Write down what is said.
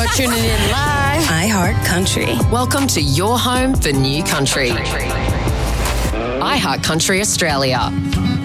You're tuning in live. iHeart Country. Welcome to your home for new country. iHeart Country Australia.